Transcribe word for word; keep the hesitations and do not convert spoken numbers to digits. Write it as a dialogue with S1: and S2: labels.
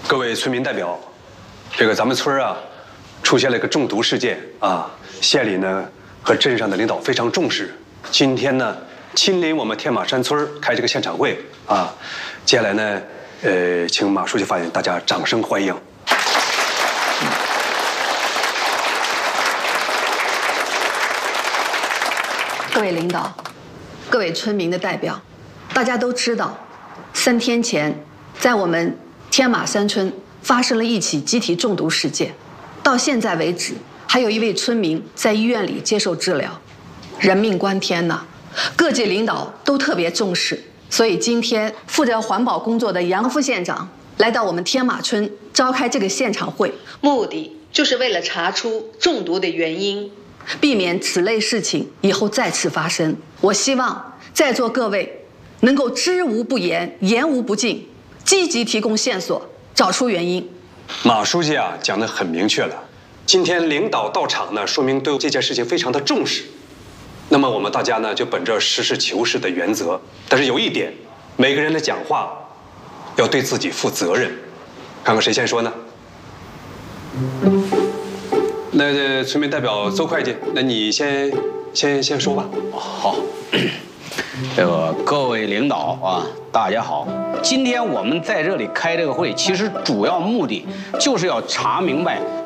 S1: 各位村民代表，这个咱们村啊，出现了一个中毒事件啊，县里呢和镇上的领导非常重视，今天呢亲临我们天马山村开这个现场会啊，接下来呢，呃，请马书记发言，大家掌声欢迎。
S2: 各位领导，各位村民的代表，大家都知道，三天前在我们天马山村发生了一起集体中毒事件，到现在为止，还有一位村民在医院里接受治疗，人命关天呐！各级领导都特别重视，所以今天负责环保工作的杨副县长来到我们天马村召开这个现场会，目的就是为了查出中毒的原因，避免此类事情以后再次发生。我希望在座各位能够知无不言，言无不尽，积极提供线索，找出原因。
S1: 马书记啊，讲得很明确了。今天领导到场呢，说明对这件事情非常的重视。那么我们大家呢，就本着实事求是的原则，但是有一点，每个人的讲话要对自己负责任。看看谁先说呢？那这村民代表邹会计，那你先先先说吧。
S3: 好。这个各位领导啊，大家好！今天我们在这里开这个会，其实主要目的就是要查明白